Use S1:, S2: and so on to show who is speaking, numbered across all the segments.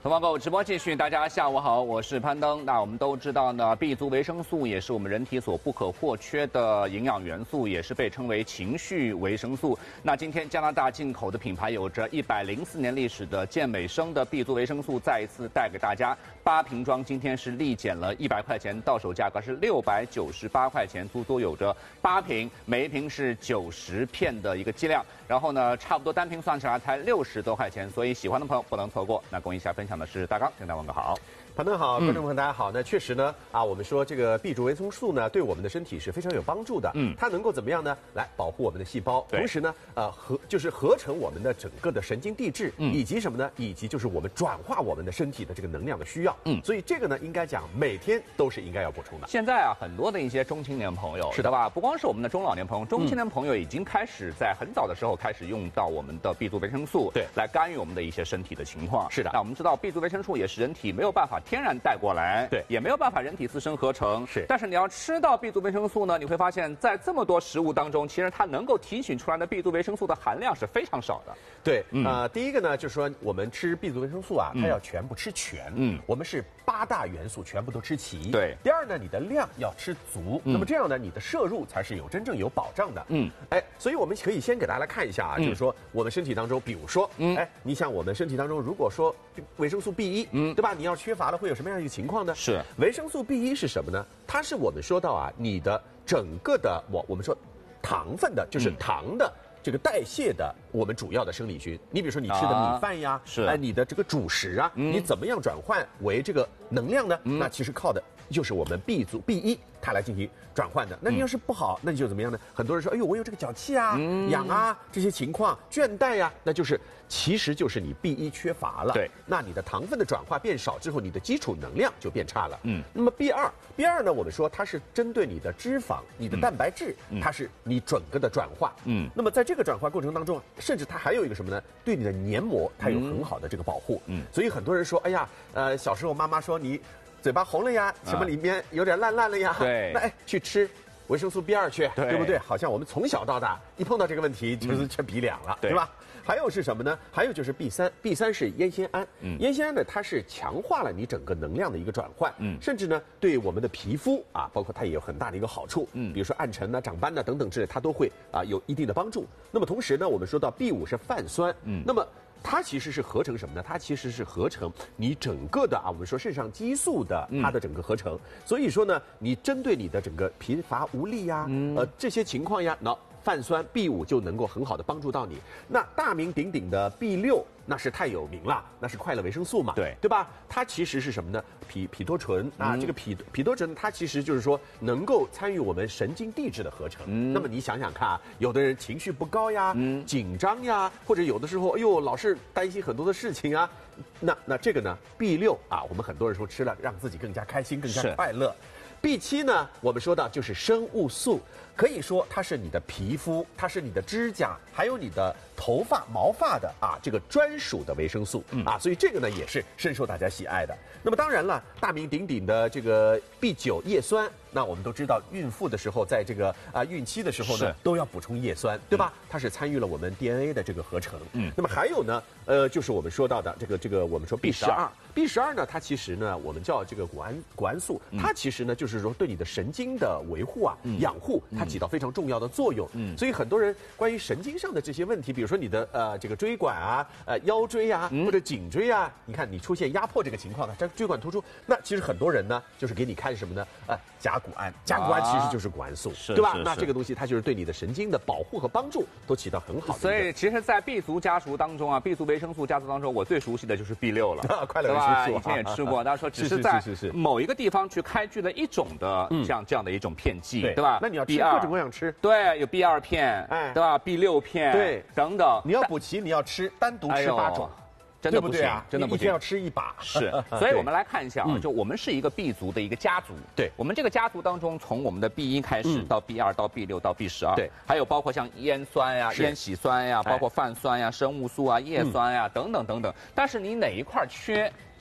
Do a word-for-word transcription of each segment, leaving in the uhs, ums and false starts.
S1: 同方购直播继续，大家下午好，我是潘登。那我们都知道呢 ，B 族维生素也是我们人体所不可或缺的营养元素，也是被称为情绪维生素。那今天加拿大进口的品牌有着一百零四年历史的健美生的 B 族维生素，再一次带给大家八瓶装，今天是立减了一百块钱，到手价格是六百九十八块钱，足足有着八瓶，每一瓶是九十片的一个剂量，然后呢，差不多单瓶算起来才六十多块钱，所以喜欢的朋友不能错过。那供一下分享。讲的是大刚，跟大家问个好。
S2: 潘登好，观众朋友大家好。那确实呢，啊，我们说这个 B 族维生素呢，对我们的身体是非常有帮助的。嗯，它能够怎么样呢？来保护我们的细胞，同时呢，呃，合就是合成我们的整个的神经递质，嗯，以及什么呢？以及就是我们转化我们的身体的这个能量的需要。嗯，所以这个呢，应该讲每天都是应该要补充的。
S1: 现在啊，很多的一些中青年朋友，是的吧？不光是我们的中老年朋友，中青年朋友已经开始在很早的时候开始用到我们的 B 族维生素，对，来干预我们的一些身体的情况。是的，那我们知道 B 族维生素也是人体没有办法天然带过来。对，也没有办法人体自身合成。是，但是你要吃到 B 族维生素呢，你会发现在这么多食物当中，其实它能够提取出来的 B 族维生素的含量是非常少的。
S2: 对，嗯、呃，第一个呢，就是说我们吃 B 族维生素啊，它要全部吃全。嗯，我们是八大元素全部都吃齐。对。第二呢，你的量要吃足，嗯、那么这样呢，你的摄入才是有真正有保障的。嗯，哎，所以我们可以先给大家来看一下啊，嗯、就是说我们身体当中，比如说，嗯，哎，你想我们身体当中，如果说维生素 B 一，嗯，对吧？你要缺乏了，会有什么样一个情况？是维生素 B 一是什么呢？它是我们说到啊，你的整个的我我们说糖分的，就是糖的。嗯这个代谢的我们主要的生理菌，你比如说你吃的米饭呀，是哎，你的这个主食啊，嗯、你怎么样转换为这个能量呢？嗯、那其实靠的就是我们 B 族 B 一它来进行转换的。那你要是不好，那你就怎么样呢？很多人说，哎呦，我有这个脚气啊、嗯、痒啊这些情况，倦怠呀、啊，那就是其实就是你 B 一缺乏了。对，那你的糖分的转化变少之后，你的基础能量就变差了。嗯，那么 B 二 B 二呢，我们说它是针对你的脂肪、你的蛋白质，嗯、它是你整个的转化。嗯，那么在这这个转化过程当中，甚至它还有一个什么呢？对你的黏膜，它有很好的这个保护。嗯，所以很多人说，哎呀，呃，小时候妈妈说你嘴巴红了呀，什么里面有点烂烂了呀，对，那哎去吃维生素 B 二 去，对不对？好像我们从小到大一碰到这个问题就是却鼻凉了，对吧？还有是什么呢？还有就是 B 三 ，B 三是烟酰胺。嗯，烟酰胺呢，它是强化了你整个能量的一个转换。嗯，甚至呢，对我们的皮肤啊，包括它也有很大的一个好处。嗯，比如说暗沉呐、长斑呐等等之类，它都会啊有一定的帮助。那么同时呢，我们说到 B 五 是泛酸。嗯，那么它其实是合成什么呢？它其实是合成你整个的啊，我们说肾上激素的它的整个合成。嗯、所以说呢，你针对你的整个疲乏无力呀，嗯、呃这些情况呀，那。泛酸 B 五 就能够很好的帮助到你。那大名鼎鼎的 B 六那是太有名了，那是快乐维生素嘛，对对吧？它其实是什么呢？吡吡多醇啊，嗯、这个吡吡多醇它其实就是说能够参与我们神经递质的合成。嗯、那么你想想看啊，有的人情绪不高呀，嗯、紧张呀，或者有的时候哎呦老是担心很多的事情啊，那那这个呢 B 六 啊，我们很多人说吃了让自己更加开心、更加快乐。B 七 呢，我们说到就是生物素，可以说它是你的皮肤，它是你的指甲，还有你的头发、毛发的啊这个专属的维生素、嗯、啊，所以这个呢也是深受大家喜爱的。那么当然了，大名鼎鼎的这个 B 九 叶酸，那我们都知道，孕妇的时候，在这个啊孕期的时候呢，都要补充叶酸，对吧？嗯、它是参与了我们 D N A 的这个合成。嗯，那么还有呢，呃，就是我们说到的这个这个，我们说 B 十二，B 十二呢，它其实呢，我们叫这个谷氨谷氨素，它其实呢就是说对你的神经的维护啊、嗯、养护，它起到非常重要的作用。嗯，所以很多人关于神经上的这些问题，比如说你的呃这个椎管啊、呃腰椎啊、嗯、或者颈椎啊，你看你出现压迫这个情况呢，这椎管突出，那其实很多人呢就是给你看什么呢？呃，甲谷氨，甲谷氨其实就是谷氨素，啊、对吧？那这个东西它就是对你的神经的保护和帮助都起到很好的。
S1: 所以其实，在 B 族家族当中啊 ，B 族维生素家族当中，我最熟悉的就是 B 六了，
S2: 快乐维生素，
S1: 以前也吃过。大家说只是在某一个地方去开具了一种的像这样的一种片剂，对吧？
S2: 那你要吃各种各样吃，
S1: 对，有 B 二 片，哎，对吧 ？B 六 片，对，等等。
S2: 你要补齐，你要吃单独吃八种。
S1: 真的不行，
S2: 真的不行，一天要吃一把。
S1: 是，所以我们来看一下啊，就我们是一个 B 族的一个家族。对，我们这个家族当中，从我们的 B 一开始到 B 二到 B 六到 B 十二，对，还有包括像烟酸呀、烟酰酸呀，包括泛酸呀、生物素啊、叶酸呀等等等等。但是你哪一块缺？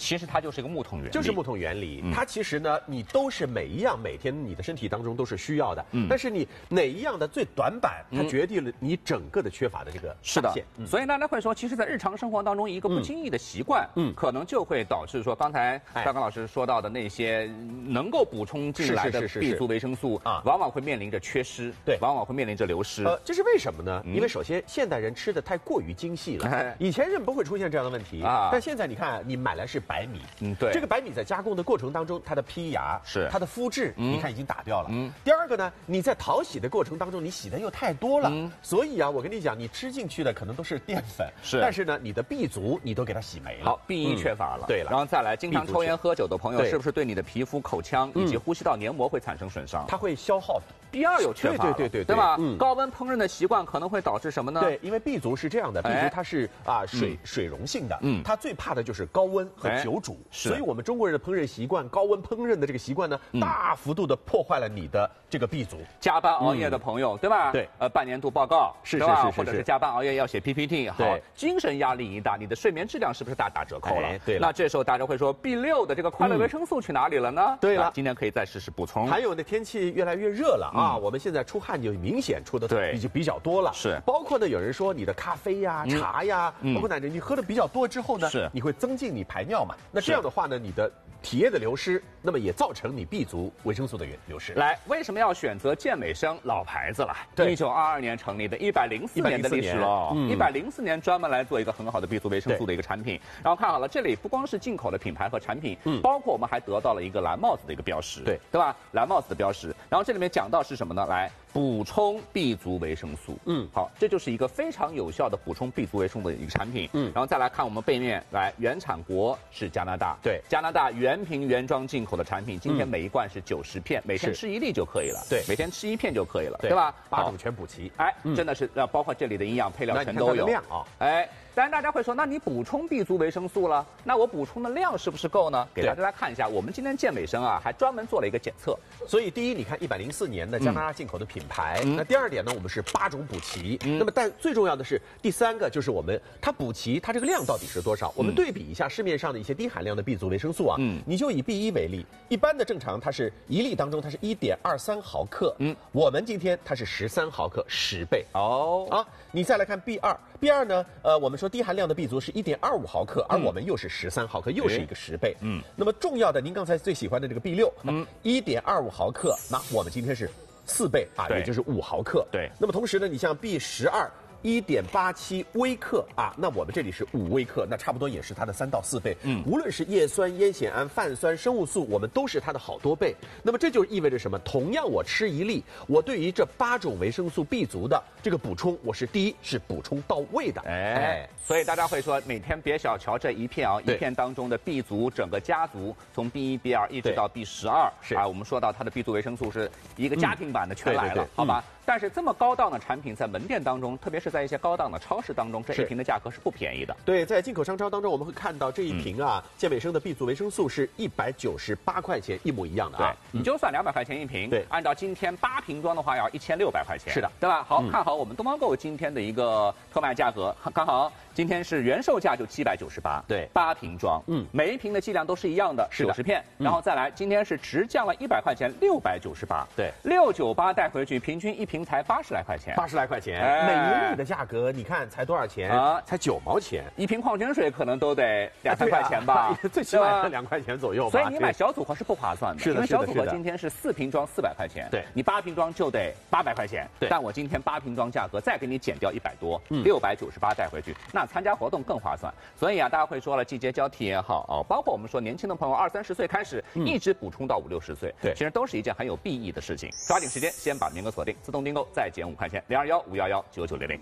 S1: 其实它就是一个木桶原理，
S2: 就是木桶原理。嗯、它其实呢，你都是每一样每天你的身体当中都是需要的，嗯、但是你哪一样的最短板，它决定了你整个的缺乏的这个
S1: 是的。嗯、所以大家会说，其实，在日常生活当中，一个不经意的习惯，嗯，可能就会导致说刚才大刚老师说到的那些能够补充进来的 B 族维生素啊，往往会面临着缺失，
S2: 对，
S1: 往往会面临着流失。
S2: 呃，这是为什么呢？嗯、因为首先现代人吃的太过于精细了，哎、以前人不会出现这样的问题啊，但现在你看，你买来是白米，嗯，对，这个白米在加工的过程当中，它的胚芽是它的麸质，嗯、你看已经打掉了。嗯，第二个呢，你在淘洗的过程当中，你洗的又太多了，嗯、所以啊，我跟你讲，你吃进去的可能都是淀粉，是，但是呢，你的 B 族你都给它洗没了，
S1: 好 ，B 一缺乏了，
S2: 嗯、对了，
S1: 然后再来，经常抽烟喝酒的朋友，是不是对你的皮肤、口腔以及呼吸道黏膜会产生损伤？
S2: 它会消耗
S1: B 二有缺乏，
S2: 对对对对，
S1: 对吧？嗯，高温烹饪的习惯可能会导致什么呢？
S2: 对，因为 B 族是这样的 ，B 族它是啊水水溶性的，嗯，它最怕的就是高温和久煮，所以我们中国人的烹饪习惯，高温烹饪的这个习惯呢，大幅度的破坏了你的这个 B 族。
S1: 加班熬夜的朋友，对吧？对，呃，半年度报告
S2: 是是是，
S1: 或者是加班熬夜要写 P P T， 好，精神压力一大，你的睡眠质量是不是大打折扣了？对，那这时候大家会说 B 六的这个快乐维生素去哪里了呢？
S2: 对了，
S1: 今天可以再试试补充。
S2: 还有呢，天气越来越热了啊，我们现在出汗就明显出的对，已经比较多了。是，包括呢，有人说你的咖啡呀、茶呀，包括奶茶，你喝的比较多之后呢，是你会增进你排尿嘛？那这样的话呢，你的体液的流失，那么也造成你 B 族维生素的流失。
S1: 来，为什么要选择健美生老牌子了？对，一九二二年成立的，一百零四年的历史了，一百零四年专门来做一个很好的 B 族维生素的一个产品。然后看好了，这里不光是进口的品牌和产品，嗯，包括我们还得到了一个蓝帽子的一个标识，对，对吧？蓝帽子的标识。然后这里面讲到是什么呢？来，补充 B 族维生素。嗯，好，这就是一个非常有效的补充 B 族维生素的一个产品。嗯，然后再来看我们背面，来，原产国是加拿大，对，加拿大原瓶原装进口的产品，今天每一罐是九十片，每天吃一粒就可以了。对，每天吃一片就可以了，对吧？
S2: 八种全补齐。
S1: 哎，真的是，呃，包括这里的营养配料全都有。
S2: 量啊，
S1: 哎。当然，大家会说，那你补充 B 族维生素了，那我补充的量是不是够呢？给大家来看一下，我们今天健美生啊，还专门做了一个检测。
S2: 所以，第一，你看一百零四年的加拿大进口的品牌，嗯、那第二点呢，我们是八种补齐。嗯、那么，但最重要的是第三个，就是我们它补齐它这个量到底是多少？我们对比一下市面上的一些低含量的 B 族维生素啊，嗯、你就以 B 一为例，一般的正常它是一粒当中它是一点二三毫克，嗯，我们今天它是十三毫克，十倍。哦，啊，你再来看 B 二。B 二呢，呃，我们说低含量的 B 族是一点二五毫克，而我们又是十三毫克，又是一个十倍。嗯，那么重要的，您刚才最喜欢的这个 B 六，嗯，一点二五毫克，那我们今天是四倍啊，也就是五毫克。对，那么同时呢，你像 B 十二。一点八七微克啊，那我们这里是五微克，那差不多也是它的三到四倍。嗯，无论是叶酸、烟酰胺、泛酸、生物素，我们都是它的好多倍。那么这就意味着什么？同样我吃一粒，我对于这八种维生素 B 族的这个补充，我是第一是补充到位的。
S1: 哎，所以大家会说，每天别小瞧这一片啊，一片当中的 B 族整个家族，从 B 一、B 二一直到 B 十二，是啊，我们说到它的 B 族维生素是一个家庭版的全来了，好吧？但是这么高档的产品在门店当中，特别是在一些高档的超市当中，这一瓶的价格是不便宜的。
S2: 对，在进口商超当中，我们会看到这一瓶啊，健美生的 B 族维生素是一百九十八块钱，一模一样的啊。
S1: 对，你就算两百块钱一瓶，对，按照今天八瓶装的话，要一千六百块钱。
S2: 是的，
S1: 对吧？好，看好我们东方购今天的一个特卖价格，刚好今天是原售价就七百九十八，对，八瓶装，嗯，每一瓶的剂量都是一样的，九十片，然后再来，今天是直降了一百块钱，六百九十八，对，六九八带回去，平均一瓶才八十来块。
S2: 八十来块钱，哎、每一粒的价格，你看才多少钱啊？才九毛钱，
S1: 一瓶矿泉水可能都得两三块钱吧，啊
S2: 啊、最起码两块钱左右吧。
S1: 所以你买小组合是不划算的，
S2: 是的，
S1: 因为小组合今天是四瓶装四百块钱，对，你八瓶装就得八百块钱，对。但我今天八瓶装价格再给你减掉一百多，六百九十八带回去，那参加活动更划算。所以啊，大家会说了，季节交替也好哦，包括我们说年轻的朋友二三十岁开始，嗯、一直补充到五六十岁，对，其实都是一件很有裨益的事情。抓紧时间，先把名额锁定，自动订购再减五块钱。零二幺五幺幺九九零零。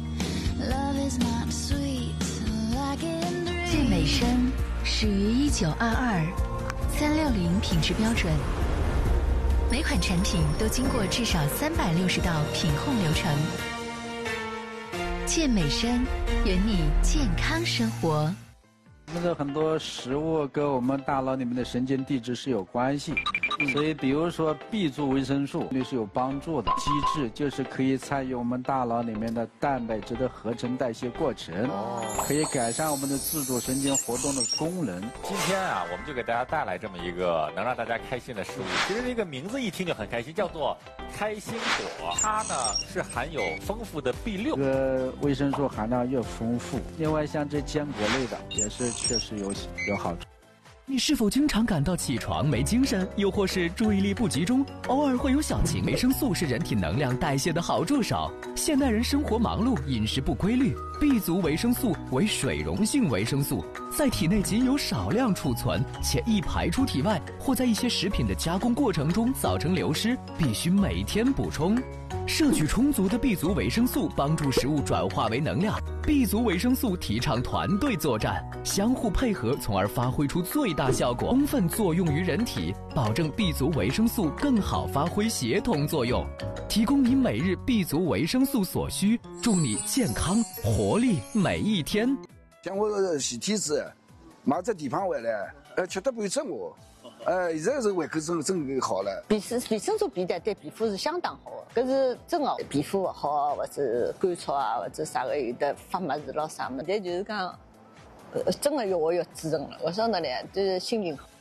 S3: 健美生始于一九二二，三六零品质标准，每款产品都经过至少三百六十道品控流程。健美生，圆你健康生活。
S4: 我们的很多食物跟我们大脑里面的神经递质是有关系。 所以比如说 B 族维生素对是有帮助的，机制就是可以参与我们大脑里面的蛋白质的合成代谢过程，哦，可以改善我们的自主神经活动的功能。
S5: 今天啊，我们就给大家带来这么一个能让大家开心的食物。其实这个名字一听就很开心，叫做开心果。它呢是含有丰富的 B 六，
S4: 这个维生素含量越丰富。另外像这坚果类的也是确实有有好处。
S6: 你是否经常感到起床没精神，又或是注意力不集中，偶尔会有小情？维生素是人体能量代谢的好助手。现代人生活忙碌，饮食不规律 ，B 族维生素为水溶性维生素，在体内仅有少量储存，且易排出体外，或在一些食品的加工过程中造成流失，必须每天补充。摄取充足的 B 族维生素，帮助食物转化为能量。B 族维生素提倡团队作战，相互配合，从而发挥出最大效果，充分作用于人体，保证 B 族维生素更好发挥协同作用，提供你每日 B 族维生素所需，祝你健康活力每一天。
S7: 像我是体质，嘛在地方外呢，呃，吃得不会整哦。呃，现在是胃口整整好了。
S8: 维生维生素 B 的对皮肤是相当好的，搿是真的，皮肤不好或者干燥啊，或者啥个有的发霉子咯啥么，但就是讲，呃，真的要我要注重了。我晓得嘞，就是心情好。